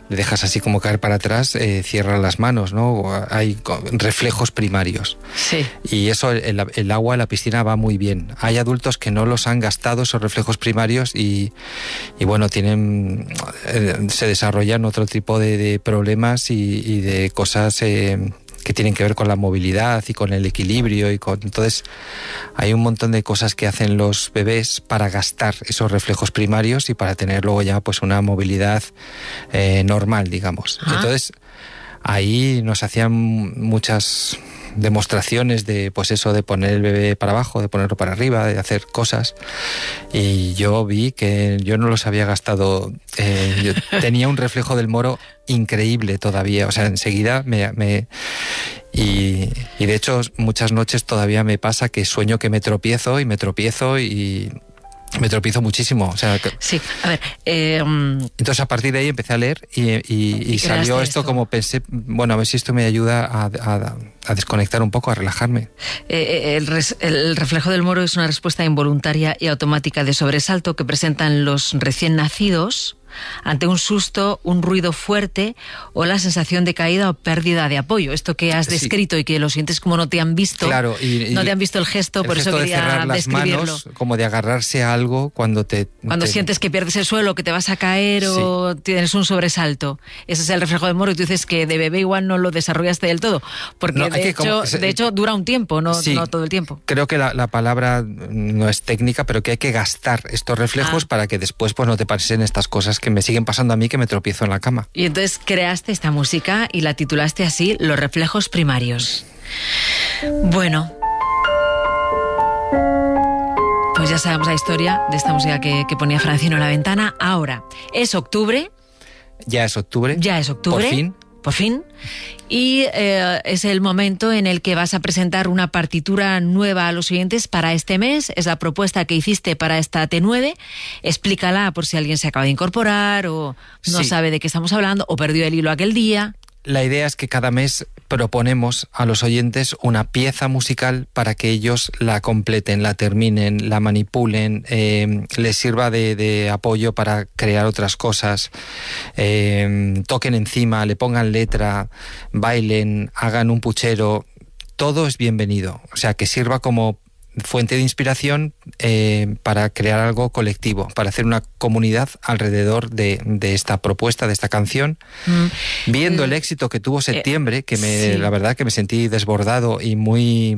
le dejas así como caer para atrás, cierra las manos, ¿no? Hay reflejos primarios. Sí. Y eso, el agua en la piscina va muy bien. Hay adultos que no los han gastado, esos reflejos primarios, y bueno, se desarrollan otro tipo de problemas y de cosas que tienen que ver con la movilidad y con el equilibrio entonces hay un montón de cosas que hacen los bebés para gastar esos reflejos primarios y para tener luego ya pues una movilidad normal, digamos. Entonces ahí nos hacían muchas demostraciones de pues eso, de poner el bebé para abajo, de ponerlo para arriba, de hacer cosas, y yo vi que yo no los había gastado. Yo tenía un reflejo del moro increíble todavía, o sea, enseguida y de hecho muchas noches todavía me pasa que sueño que me tropiezo muchísimo, o sea, sí, a ver, entonces a partir de ahí empecé a leer y salió esto como pensé, bueno, a ver si esto me ayuda a desconectar un poco, a relajarme. El reflejo del moro es una respuesta involuntaria y automática de sobresalto que presentan los recién nacidos ante un susto, un ruido fuerte o la sensación de caída o pérdida de apoyo. Esto que has descrito y que lo sientes como no te han visto, claro, no te han visto el gesto, por eso quería de cerrar las describirlo. Manos, como de agarrarse a algo cuando sientes que pierdes el suelo, que te vas a caer o tienes un sobresalto. Ese es el reflejo del moro, y tú dices que de bebé igual no lo desarrollaste del todo, porque no, de hecho dura un tiempo, no todo el tiempo. Creo que la palabra no es técnica, pero que hay que gastar estos reflejos para que después pues no te pasen estas cosas que me siguen pasando a mí, que me tropiezo en la cama. Y entonces creaste esta música y la titulaste así, Los reflejos primarios. Bueno, pues ya sabemos la historia de esta música que ponía Francino en la ventana. Ahora, es octubre. Ya es octubre. Por fin. Y es el momento en el que vas a presentar una partitura nueva a los oyentes para este mes. Es la propuesta que hiciste para esta T9. Explícala por si alguien se acaba de incorporar o no sabe de qué estamos hablando o perdió el hilo aquel día. La idea es que cada mes proponemos a los oyentes una pieza musical para que ellos la completen, la terminen, la manipulen, les sirva de apoyo para crear otras cosas, toquen encima, le pongan letra, bailen, hagan un puchero. Todo es bienvenido, o sea, que sirva como fuente de inspiración para crear algo colectivo, para hacer una comunidad alrededor de esta propuesta, de esta canción. Viendo el éxito que tuvo Septiembre, que la verdad que me sentí desbordado y muy...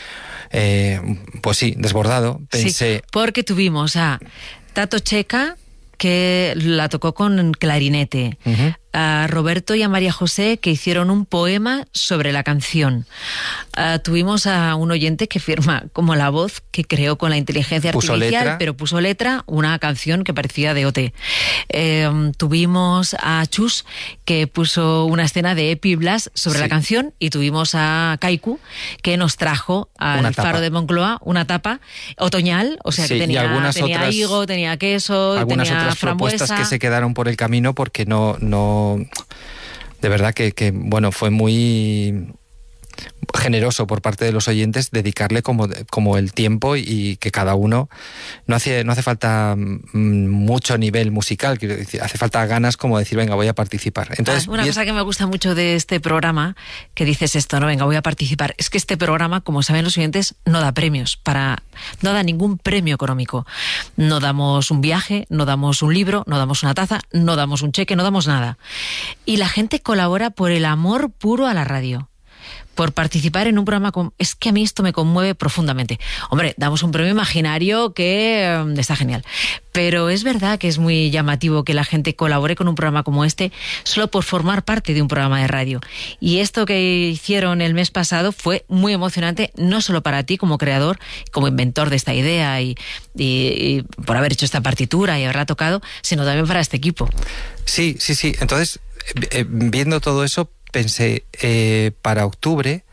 desbordado, pensé... Sí, porque tuvimos a Tato Checa, que la tocó con clarinete, a Roberto y a María José, que hicieron un poema sobre la canción. Tuvimos a un oyente que firma como la voz que creó con la inteligencia artificial, pero puso letra, una canción que parecía de OT. Tuvimos a Chus, que puso una escena de Epi Blas sobre la canción, y tuvimos a Kaiku, que nos trajo al Faro de Moncloa una tapa otoñal, o sea que tenía higo, tenía queso, algunas tenía otras frambuesa. Propuestas que se quedaron por el camino porque no de verdad que bueno, fue muy generoso por parte de los oyentes dedicarle como el tiempo, y que cada uno no hace falta mucho nivel musical, quiero decir, hace falta ganas como decir, venga, voy a participar. Entonces, una cosa que me gusta mucho de este programa, que dices esto, no, venga, voy a participar, es que este programa, como saben los oyentes, no da premios, no da ningún premio económico. No damos un viaje, no damos un libro, no damos una taza, no damos un cheque, no damos nada. Y la gente colabora por el amor puro a la radio, por participar en un programa es que a mí esto me conmueve profundamente. Hombre, damos un premio imaginario que está genial, pero es verdad que es muy llamativo que la gente colabore con un programa como este solo por formar parte de un programa de radio. Y esto que hicieron el mes pasado fue muy emocionante, no solo para ti como creador, como inventor de esta idea y por haber hecho esta partitura y haberla tocado, sino también para este equipo. Sí. Entonces, viendo todo eso, pensé, para octubre,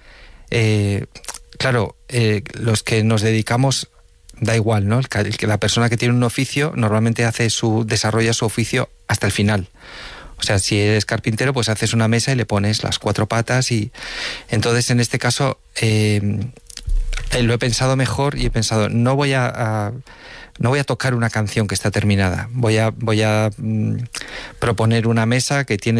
los que nos dedicamos, da igual, ¿no? La persona que tiene un oficio normalmente desarrolla su oficio hasta el final. O sea, si eres carpintero, pues haces una mesa y le pones las 4 patas, y entonces en este caso lo he pensado mejor y he pensado, no voy a tocar una canción que está terminada, voy a proponer una mesa que tiene